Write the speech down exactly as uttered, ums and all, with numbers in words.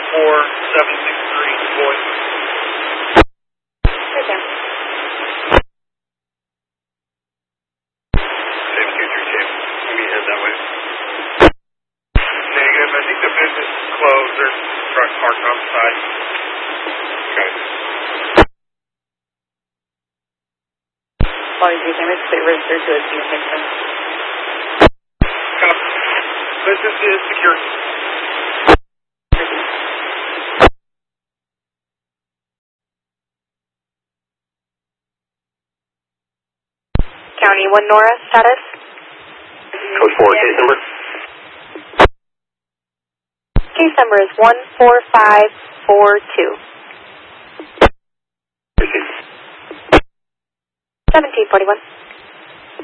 four seven six three, boy. Right there. Same two three two. Let me head that way. Negative. I think the business is closed. There's truck parked outside. Okay. Following three cameras, clear register to a G section. Copy. Business is secure. County one Nora, status? Code four, case number? Case number is one four five four two. Proceed. seventeen forty-one.